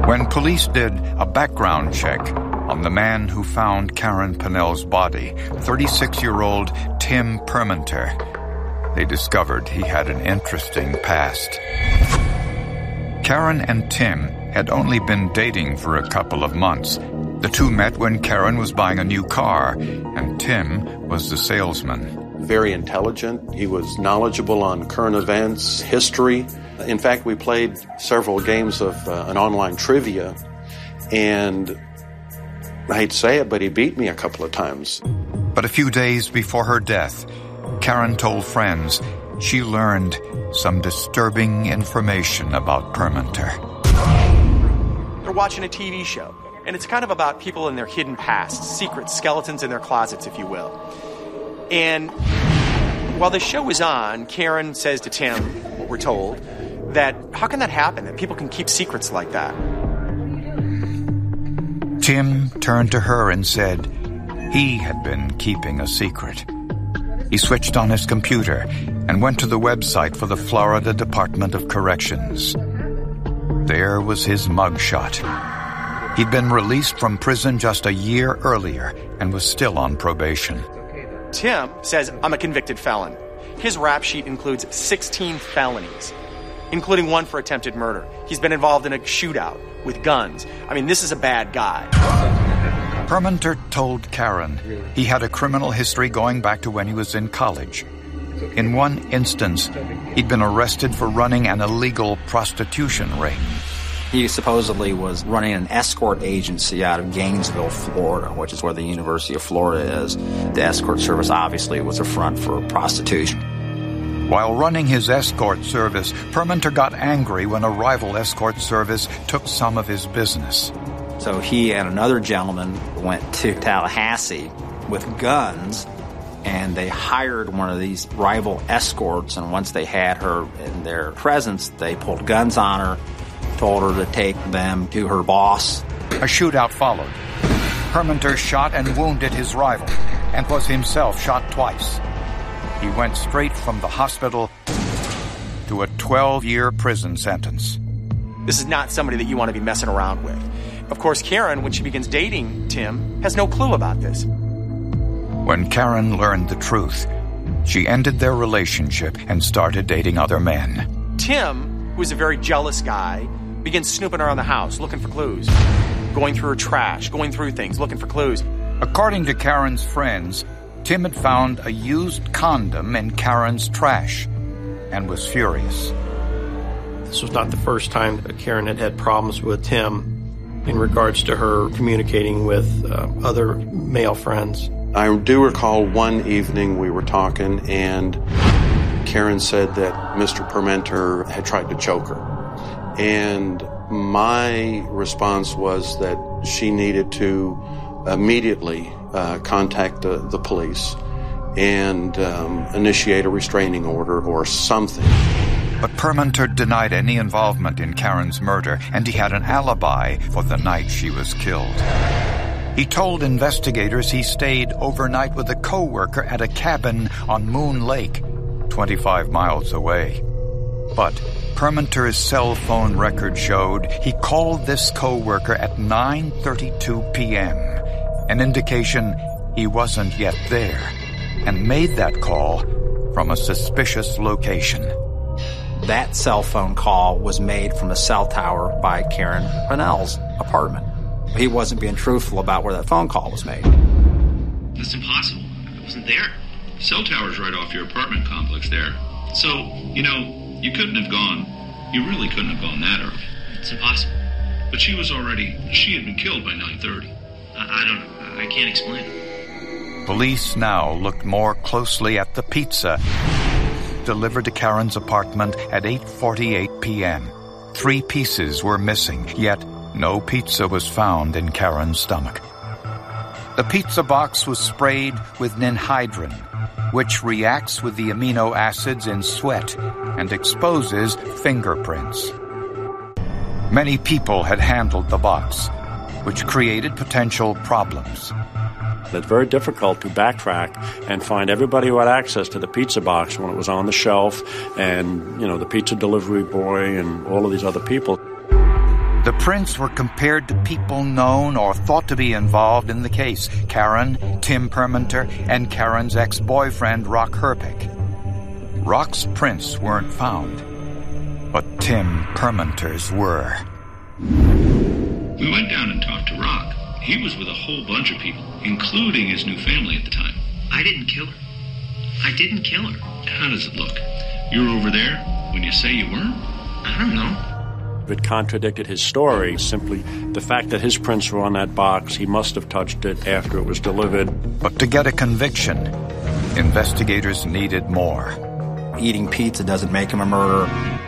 When police did a background check on the man who found Karen Pennell's body, 36-year-old Tim Permenter, they discovered he had an interesting past. Karen and Tim had only been dating for a couple of months. The two met when Karen was buying a new car, and Tim was the salesman. Very intelligent. He was knowledgeable on current events, history. In fact, we played several games of an online trivia, and I hate to say it, but he beat me a couple of times. But a few days before her death, Karen told friends she learned some disturbing information about Permenter. They're watching a TV show, and it's kind of about people and their hidden pasts, secrets, skeletons in their closets, if you will. And while the show is on, Karen says to Tim, what we're told, that how can that happen, that people can keep secrets like that? Tim turned to her and said he had been keeping a secret. He switched on his computer and went to the website for the Florida Department of Corrections. There was his mugshot. He'd been released from prison just a year earlier and was still on probation. Tim says, I'm a convicted felon. His rap sheet includes 16 felonies, including one for attempted murder. He's been involved in a shootout with guns. I mean, this is a bad guy. Permenter told Karen he had a criminal history going back to when he was in college. In one instance, he'd been arrested for running an illegal prostitution ring. He supposedly was running an escort agency out of Gainesville, Florida, which is where the University of Florida is. The escort service obviously was a front for prostitution. While running his escort service, Permenter got angry when a rival escort service took some of his business. So he and another gentleman went to Tallahassee with guns, and they hired one of these rival escorts, and once they had her in their presence, they pulled guns on her, told her to take them to her boss. A shootout followed. Permenter shot and wounded his rival, and was himself shot twice. He went straight from the hospital to a 12-year prison sentence. This is not somebody that you want to be messing around with. Of course, Karen, when she begins dating Tim, has no clue about this. When Karen learned the truth, she ended their relationship and started dating other men. Tim, who is a very jealous guy, begins snooping around the house, looking for clues. Going through her trash, going through things, looking for clues. According to Karen's friends, Tim had found a used condom in Karen's trash and was furious. This was not the first time that Karen had had problems with Tim in regards to her communicating with other male friends. I do recall one evening we were talking, and Karen said that Mr. Permenter had tried to choke her. And my response was that she needed to immediately contact the police and initiate a restraining order or something. But Permenter denied any involvement in Karen's murder, and he had an alibi for the night she was killed. He told investigators he stayed overnight with a co-worker at a cabin on Moon Lake, 25 miles away. But Permenter's cell phone record showed he called this co-worker at 9:32 p.m., an indication he wasn't yet there, and made that call from a suspicious location. That cell phone call was made from a cell tower by Karen Pennell's apartment. He wasn't being truthful about where that phone call was made. That's impossible. I wasn't there. Cell tower's right off your apartment complex there. So, you couldn't have gone. You really couldn't have gone that early. It's impossible. But she had been killed by 9:30. I don't know. I can't explain it. Police now looked more closely at the pizza delivered to Karen's apartment at 8:48 p.m. 3 pieces were missing, yet no pizza was found in Karen's stomach. The pizza box was sprayed with ninhydrin, which reacts with the amino acids in sweat and exposes fingerprints. Many people had handled the box, which created potential problems. It's very difficult to backtrack and find everybody who had access to the pizza box when it was on the shelf, and, the pizza delivery boy and all of these other people. The prints were compared to people known or thought to be involved in the case: Karen, Tim Permenter, and Karen's ex-boyfriend, Rock Herpich. Rock's prints weren't found, but Tim Permenter's were. We went down and talked to Rock. He was with a whole bunch of people, including his new family at the time. I didn't kill her. I didn't kill her. How does it look? You were over there when you say you weren't? I don't know. It contradicted his story. Simply the fact that his prints were on that box, he must have touched it after it was delivered. But to get a conviction, investigators needed more. Eating pizza doesn't make him a murderer.